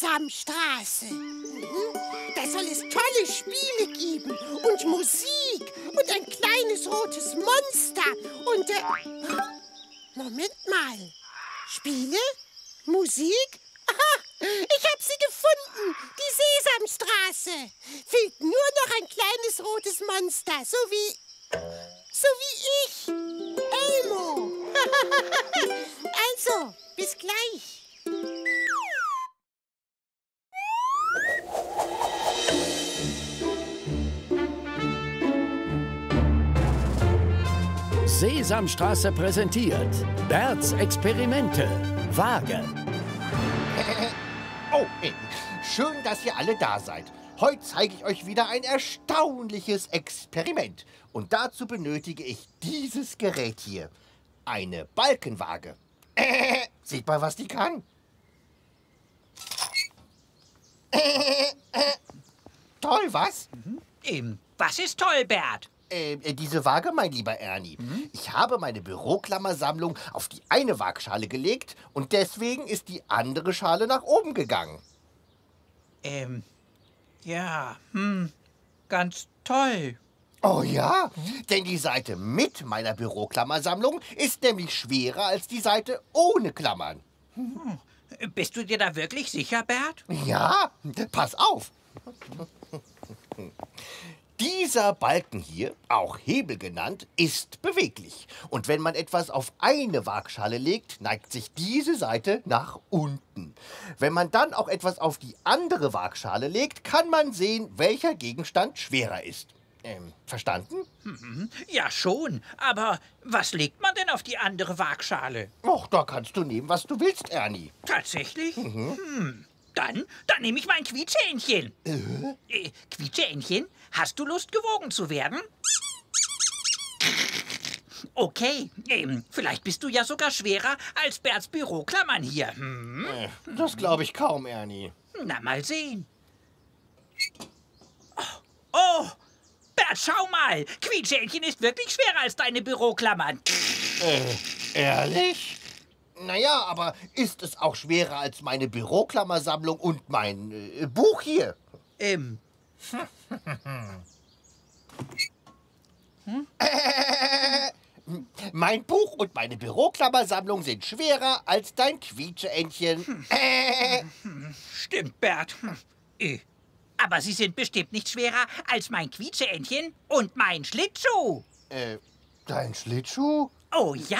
Sesamstraße. Da soll es tolle Spiele geben und Musik und ein kleines rotes Monster und... Moment mal. Spiele? Musik? Aha, ich habe sie gefunden. Die Sesamstraße. Fehlt nur noch ein kleines rotes Monster, so wie ich. Elmo. Also, bis gleich. Sesamstraße präsentiert Berts Experimente. Waage. Oh, schön, dass ihr alle da seid. Heute zeige ich euch wieder ein erstaunliches Experiment. Und dazu benötige ich dieses Gerät hier. Eine Balkenwaage. Seht mal, was die kann. Toll, was? Was ist toll, Bert? Diese Waage, mein lieber Ernie. Ich habe meine Büroklammersammlung auf die eine Waagschale gelegt und deswegen ist die andere Schale nach oben gegangen. Ganz toll. Oh ja, denn die Seite mit meiner Büroklammersammlung ist nämlich schwerer als die Seite ohne Klammern. Bist du dir da wirklich sicher, Bert? Ja, pass auf. Dieser Balken hier, auch Hebel genannt, ist beweglich. Und wenn man etwas auf eine Waagschale legt, neigt sich diese Seite nach unten. Wenn man dann auch etwas auf die andere Waagschale legt, kann man sehen, welcher Gegenstand schwerer ist. Verstanden? Ja, schon. Aber was legt man denn auf die andere Waagschale? Och, da kannst du nehmen, was du willst, Ernie. Tatsächlich? Dann nehme ich mein Quietscheentchen. Quietscheentchen, hast du Lust, gewogen zu werden? Okay, vielleicht bist du ja sogar schwerer als Berts Büroklammern hier. Das glaube ich kaum, Ernie. Na, mal sehen. Oh, Bert, schau mal. Quietscheentchen ist wirklich schwerer als deine Büroklammern. Ehrlich? Naja, aber ist es auch schwerer als meine Büroklammersammlung und mein Buch hier? Mein Buch und meine Büroklammersammlung sind schwerer als dein Quietscheentchen. Stimmt, Bert. Aber sie sind bestimmt nicht schwerer als mein Quietscheentchen und mein Schlittschuh. Dein Schlittschuh? Oh ja.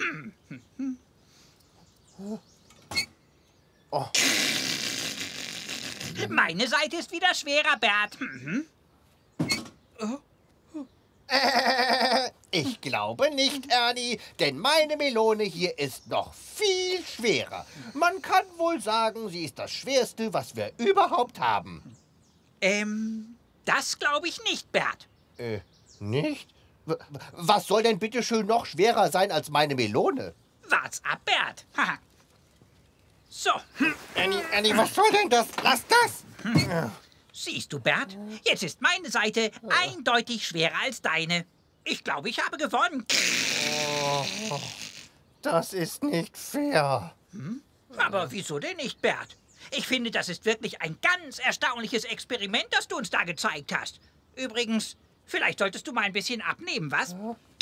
Oh. Meine Seite ist wieder schwerer, Bert. Ich glaube nicht, Ernie, denn meine Melone hier ist noch viel schwerer. Man kann wohl sagen, sie ist das Schwerste, was wir überhaupt haben. Das glaube ich nicht, Bert. Nicht? Was soll denn bitte schön noch schwerer sein als meine Melone? Wart's ab, Bert. So. Ernie, was soll denn das? Lass das! Siehst du, Bert? Jetzt ist meine Seite eindeutig schwerer als deine. Ich glaube, ich habe gewonnen. Oh, das ist nicht fair. Aber wieso denn nicht, Bert? Ich finde, das ist wirklich ein ganz erstaunliches Experiment, das du uns da gezeigt hast. Übrigens, vielleicht solltest du mal ein bisschen abnehmen, was?